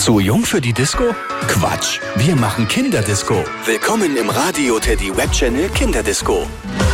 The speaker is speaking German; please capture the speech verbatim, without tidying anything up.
Zu jung für die Disco? Quatsch, wir machen Kinderdisco. Willkommen im Radio Teddy Web Channel Kinderdisco.